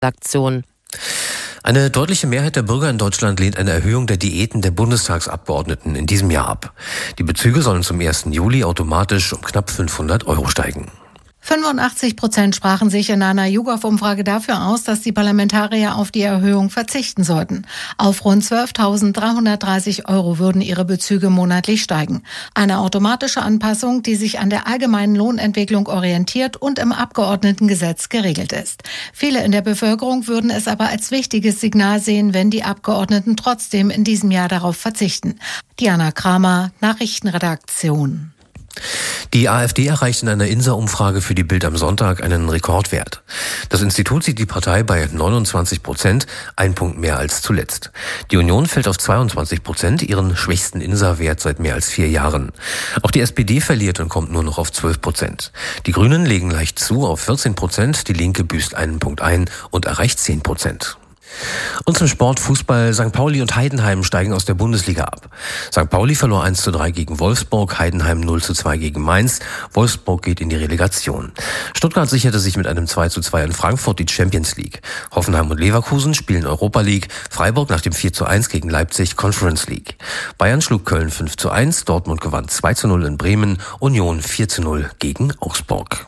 Redaktion. Eine deutliche Mehrheit der Bürger in Deutschland lehnt eine Erhöhung der Diäten der Bundestagsabgeordneten in diesem Jahr ab. Die Bezüge sollen zum 1. Juli automatisch um knapp 500 € steigen. 85% sprachen sich in einer YouGov-Umfrage dafür aus, dass die Parlamentarier auf die Erhöhung verzichten sollten. Auf rund 12.330 € würden ihre Bezüge monatlich steigen. Eine automatische Anpassung, die sich an der allgemeinen Lohnentwicklung orientiert und im Abgeordnetengesetz geregelt ist. Viele in der Bevölkerung würden es aber als wichtiges Signal sehen, wenn die Abgeordneten trotzdem in diesem Jahr darauf verzichten. Diana Kramer, Nachrichtenredaktion. Die AfD erreicht in einer INSA-Umfrage für die Bild am Sonntag einen Rekordwert. Das Institut sieht die Partei bei 29%, ein Punkt mehr als zuletzt. Die Union fällt auf 22%, ihren schwächsten INSA-Wert seit mehr als 4 Jahren. Auch die SPD verliert und kommt nur noch auf 12%. Die Grünen legen leicht zu auf 14%, die Linke büßt einen Punkt ein und erreicht 10%. Und zum Sport Fußball. St. Pauli und Heidenheim steigen aus der Bundesliga ab. St. Pauli verlor 1:3 gegen Wolfsburg, Heidenheim 0:2 gegen Mainz. Wolfsburg geht in die Relegation. Stuttgart sicherte sich mit einem 2:2 in Frankfurt die Champions League. Hoffenheim und Leverkusen spielen Europa League. Freiburg nach dem 4:1 gegen Leipzig Conference League. Bayern schlug Köln 5:1, Dortmund gewann 2:0 in Bremen, Union 4:0 gegen Augsburg.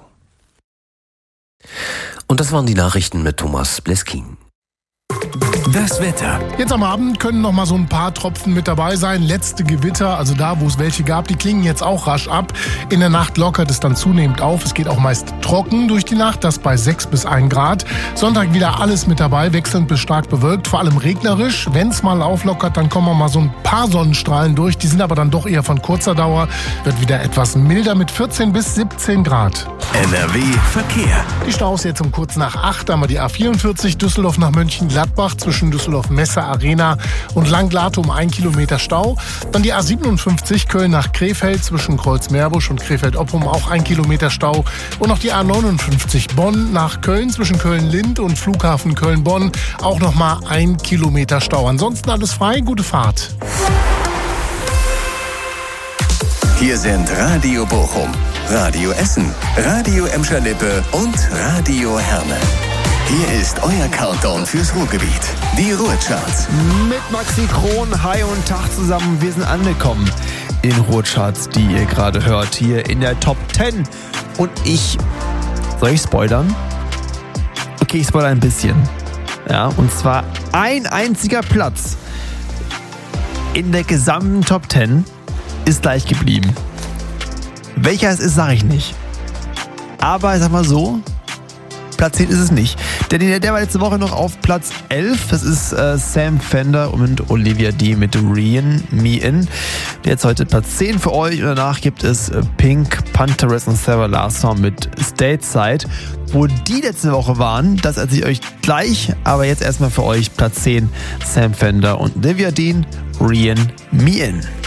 Und das waren die Nachrichten mit Thomas Bleskin. Das Wetter. Jetzt am Abend können noch mal so ein paar Tropfen mit dabei sein. Letzte Gewitter, also da, wo es welche gab, die klingen jetzt auch rasch ab. In der Nacht lockert es dann zunehmend auf. Es geht auch meist trocken durch die Nacht, das bei 6 bis 1 Grad. Sonntag wieder alles mit dabei, wechselnd bis stark bewölkt, vor allem regnerisch. Wenn es mal auflockert, dann kommen mal so ein paar Sonnenstrahlen durch. Die sind aber dann doch eher von kurzer Dauer. Wird wieder etwas milder mit 14 bis 17 Grad. NRW Verkehr. Die Staus jetzt um kurz nach 8. Einmal die A44 Düsseldorf nach Mönchengladbach zwischen Düsseldorf Messe Arena und Langlate um 1 Kilometer Stau. Dann die A57 Köln nach Krefeld zwischen Kreuz-Meerbusch und Krefeld-Oppum auch 1 Kilometer Stau. Und noch die A59 Bonn nach Köln zwischen Köln-Lind und Flughafen Köln-Bonn auch noch mal 1 Kilometer Stau. Ansonsten alles frei, gute Fahrt. Hier sind Radio Bochum, Radio Essen, Radio Emscher-Lippe und Radio Herne. Hier ist euer Countdown fürs Ruhrgebiet. Die Ruhrcharts. Mit Maxi Kron, hi und Tag zusammen. Wir sind angekommen in den Ruhrcharts, die ihr gerade hört. Hier in der Top 10. Und soll ich spoilern? Okay, ich spoilere ein bisschen. Ja, und zwar ein einziger Platz in der gesamten Top 10 ist gleich geblieben. Welcher es ist, sage ich nicht. Aber ich sag mal so, Platz 10 ist es nicht. Denn der war letzte Woche noch auf Platz 11. Das ist Sam Fender und Olivia D. mit Rien Me In. Der jetzt heute Platz 10 für euch. Und danach gibt es Pink, Panteres und Sarah Larsson mit Stateside. Wo die letzte Woche waren, das erzähle ich euch gleich. Aber jetzt erstmal für euch Platz 10 Sam Fender und Olivia D. Rien Me In.